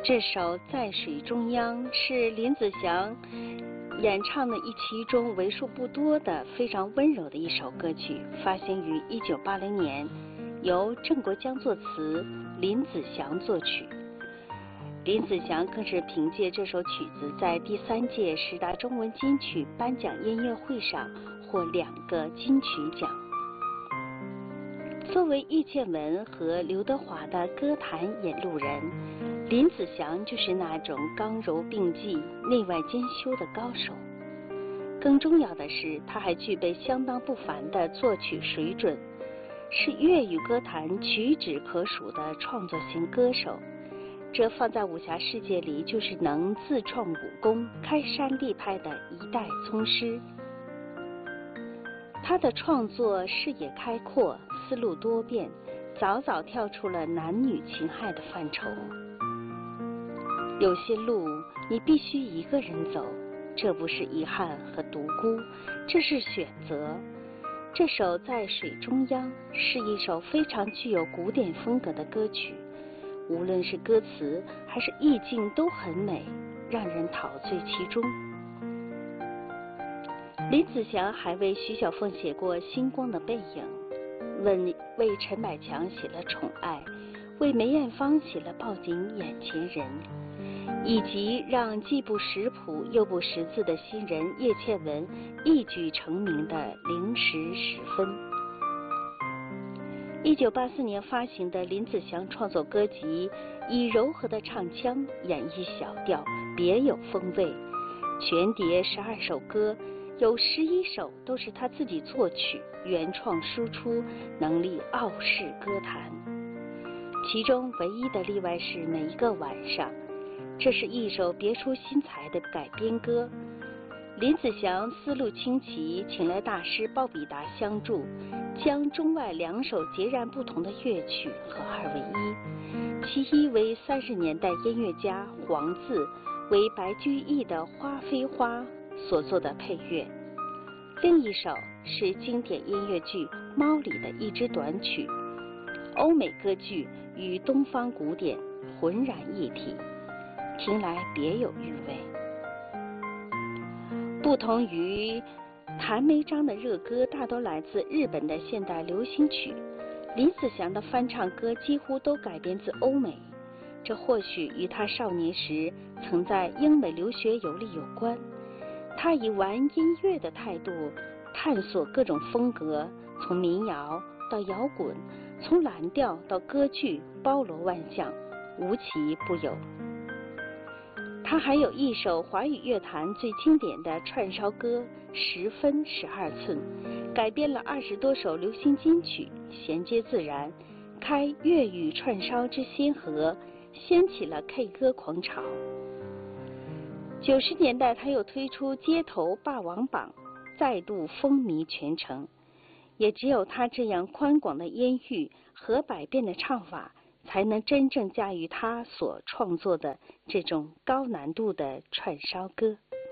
这首《在水中央》是林子祥演唱的一其中为数不多的非常温柔的一首歌曲，发行于1980年，由郑国江作词，林子祥作曲。林子祥更是凭借这首曲子在第3届10大中文金曲颁奖音乐会上获2个金曲奖。作为叶倩文和刘德华的歌坛引路人，林子祥就是那种刚柔并济、内外兼修的高手。更重要的是，他还具备相当不凡的作曲水准，是粤语歌坛屈指可数的创作型歌手。这放在武侠世界里，就是能自创武功、开山立派的一代宗师。他的创作视野开阔，思路多变，早早跳出了男女情爱的范畴。有些路你必须一个人走，这不是遗憾和独孤，这是选择。这首《在水中央》是一首非常具有古典风格的歌曲，无论是歌词还是意境都很美，让人陶醉其中。林子祥还为徐小凤写过《星光的背影》，为陈百强写了《宠爱》，为梅艳芳写了《抱紧眼前人》，以及让既不识谱又不识字的新人叶倩文一举成名的《零时十分》。1984年发行的林子祥创作歌集，以柔和的唱腔演绎小调，别有风味。全碟12首歌，有11首都是他自己作曲，原创输出，能力傲视歌坛。其中唯一的例外是《每一个晚上》，这是一首别出心裁的改编歌。林子祥思路清奇，请来大师鲍比达相助，将中外2首截然不同的乐曲合二为一。其一为30年代音乐家黄自为白居易的《花非花》所做的配乐，另一首是经典音乐剧《猫》里的一支短曲，欧美歌剧与东方古典浑然一体，听来别有韵味。不同于谭梅章的热歌大多来自日本的现代流行曲，林子祥的翻唱歌几乎都改编自欧美，这或许与他少年时曾在英美留学游历有关。他以玩音乐的态度探索各种风格，从民谣到摇滚，从蓝调到歌剧，包罗万象，无奇不有。他还有一首华语乐坛最经典的串烧歌《10分12寸》，改编了20多首流行金曲，衔接自然，开粤语串烧之先河，掀起了 K 歌狂潮。90年代他又推出街头霸王榜，再度风靡全城。也只有他这样宽广的音域和百变的唱法，才能真正驾驭他所创作的这种高难度的串烧歌。